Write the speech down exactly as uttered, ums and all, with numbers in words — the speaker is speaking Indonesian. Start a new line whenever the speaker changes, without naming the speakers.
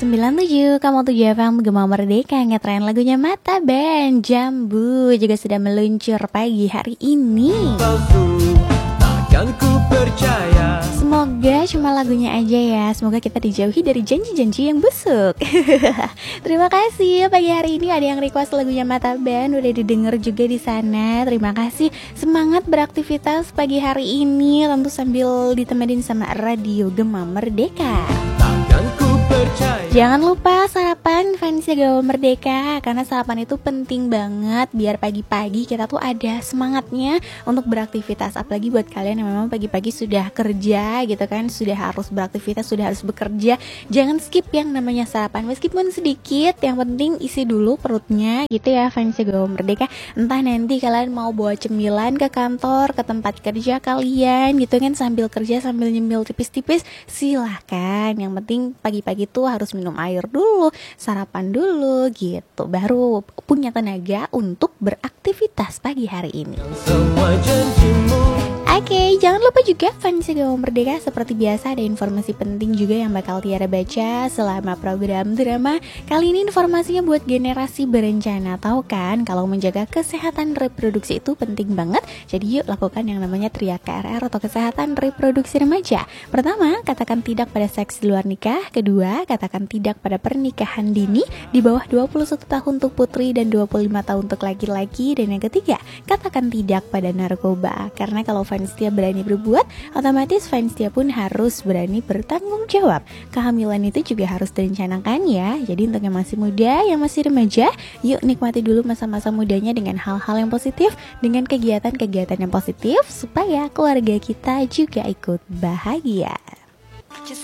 sembilan tujuh, kamu tujuh F M Gema Merdeka, ngetren lagunya Mata Band. Jambu juga sudah meluncur pagi hari ini.
Takkan ku percaya.
Semoga cuma lagunya aja ya. Semoga kita dijauhi dari janji-janji yang busuk. Terima kasih pagi hari ini ada yang request lagunya Mata Band, udah didengar juga di sana. Terima kasih. Semangat beraktivitas pagi hari ini, tentu sambil ditemenin sama Radio Gema Merdeka.
Takkan ku percaya.
Jangan lupa sarapan fans Gema Merdeka, karena sarapan itu penting banget biar pagi-pagi kita tuh ada semangatnya untuk beraktivitas. Apalagi buat kalian yang memang pagi-pagi sudah kerja gitu kan, sudah harus beraktivitas, sudah harus bekerja. Jangan skip yang namanya sarapan, meskipun sedikit, yang penting isi dulu perutnya gitu ya fans Gema Merdeka. Entah nanti kalian mau bawa cemilan ke kantor, ke tempat kerja kalian gitu kan, sambil kerja sambil nyemil tipis-tipis, silahkan. Yang penting pagi-pagi tuh harus minum air dulu, sarapan dulu gitu, baru punya tenaga untuk beraktivitas pagi hari ini.
Semua janjimu.
Oke, okay, jangan lupa juga fans Gema Merdeka, seperti biasa ada informasi penting juga yang bakal Tiara baca selama program drama. Kali ini informasinya buat generasi berencana. Tahu kan kalau menjaga kesehatan reproduksi itu penting banget. Jadi yuk lakukan yang namanya TRIA K R R atau kesehatan reproduksi remaja. Pertama, katakan tidak pada seks di luar nikah. Kedua, katakan tidak pada pernikahan dini di bawah dua puluh satu tahun untuk putri dan dua puluh lima tahun untuk laki-laki. Dan yang ketiga, katakan tidak pada narkoba. Karena kalau fans dia berani berbuat, otomatis fans dia pun harus berani bertanggung jawab. Kehamilan itu juga harus direncanakan ya. Jadi untuk yang masih muda, yang masih remaja, yuk nikmati dulu masa-masa mudanya dengan hal-hal yang positif, dengan kegiatan-kegiatan yang positif, supaya keluarga kita juga ikut bahagia.